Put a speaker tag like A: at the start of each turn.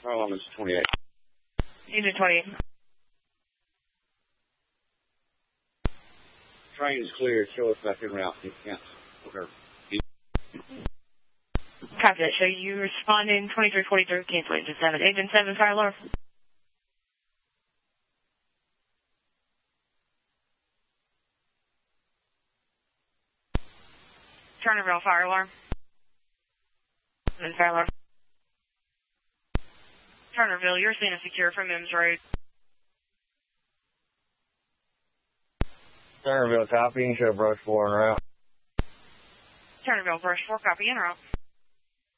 A: Fire alarm is 28.
B: Unit 28.
A: Train is clear. Show us back en route. You can't. Okay.
B: Copy that. Show you responding 2343, cancel Agent 7. Agent 7, fire alarm. Turnerville, fire alarm. Fire alarm. Turnerville, you're seen as secure from Mims Road.
C: Turnerville, copy. Show brush 4 en route.
B: Turnerville, brush 4, copy, en route.